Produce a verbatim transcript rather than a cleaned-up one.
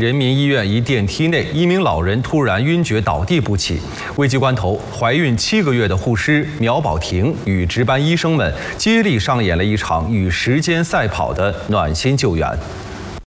人民医院一电梯内，一名老人突然晕厥倒地不起。危急关头，怀孕七个月的护师苗宝婷与值班医生们接力上演了一场与时间赛跑的暖心救援。